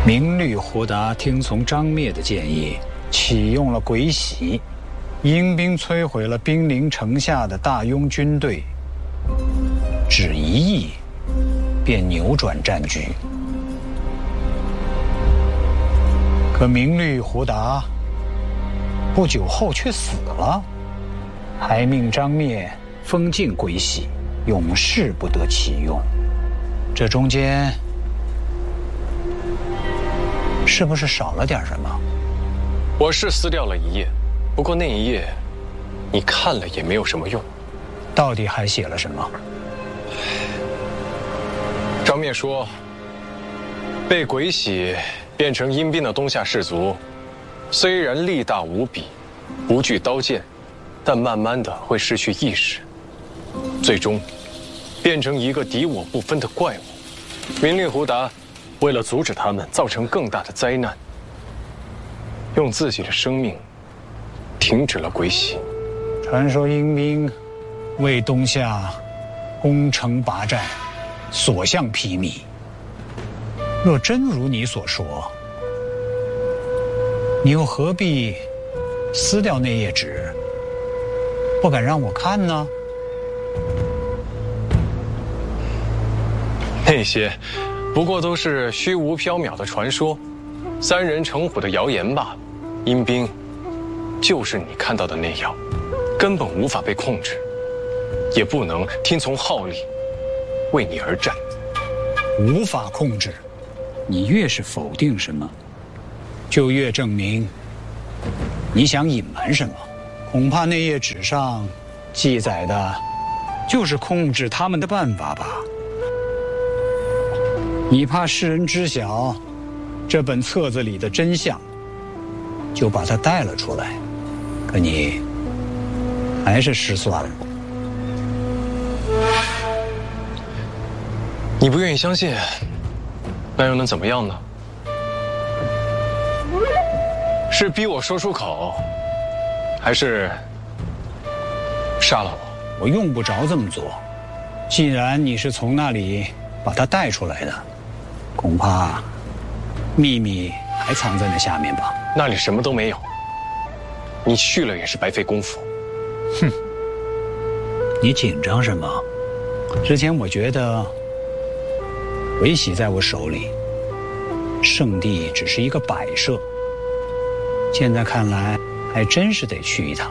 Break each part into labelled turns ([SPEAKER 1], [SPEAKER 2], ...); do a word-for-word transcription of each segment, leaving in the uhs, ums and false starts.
[SPEAKER 1] 明律胡达听从张灭的建议，启用了鬼玺，鹰兵摧毁了兵临城下的大庸军队，只一役便扭转战局。可明律胡达不久后却死了，还命张灭封禁鬼玺，永世不得启用。这中间是不是少了点什么？
[SPEAKER 2] 我是撕掉了一页，不过那一页你看了也没有什么用。
[SPEAKER 1] 到底还写了什么？
[SPEAKER 2] 张灭说，被鬼玺变成阴兵的东夏士族，虽然力大无比，不惧刀剑，但慢慢的会失去意识，最终变成一个敌我不分的怪物。明令胡达为了阻止他们造成更大的灾难，用自己的生命停止了鬼玺。
[SPEAKER 1] 传说阴兵为东夏攻城拔寨，所向披靡。若真如你所说，你又何必撕掉那页纸，不敢让我看呢？
[SPEAKER 2] 那些不过都是虚无缥缈的传说，三人成虎的谣言罢了。阴兵就是你看到的那样，根本无法被控制，也不能听从号令为你而战。
[SPEAKER 1] 无法控制，你越是否定什么，就越证明你想隐瞒什么。恐怕那页纸上记载的就是控制他们的办法吧。你怕世人知晓这本册子里的真相，就把它带了出来，可你还是失算了。
[SPEAKER 2] 你不愿意相信，那又能怎么样呢？是逼我说出口，还是杀了我？
[SPEAKER 1] 我用不着这么做。既然你是从那里把它带出来的，恐怕秘密还藏在那下面吧。
[SPEAKER 2] 那里什么都没有，你去了也是白费功夫。
[SPEAKER 1] 哼，你紧张什么？之前我觉得鬼玺在我手里，圣地只是一个摆设，现在看来还真是得去一趟。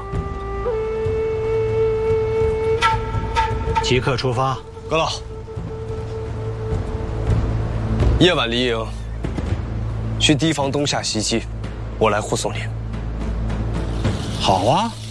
[SPEAKER 1] 即刻出发。
[SPEAKER 3] 阁老，夜晚离营，去提防东夏袭击，我来护送您。
[SPEAKER 1] 好啊。